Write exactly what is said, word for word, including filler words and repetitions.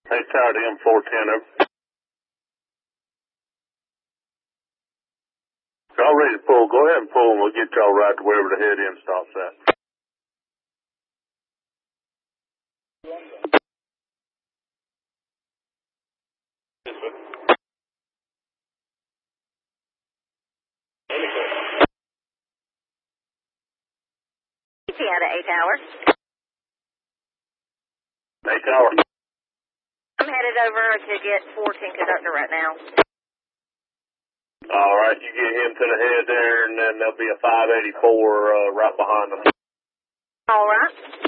Hey, Tower to M four ten, over. Y'all ready to pull? Go ahead and pull, and we'll get y'all right to wherever the head end stops at. Out of eight hours. Hey, Tower. I'm headed over to get fourteen conductor right now. All right, you get him to the head there, and then there'll be a five eighty-four uh, right behind him. All right.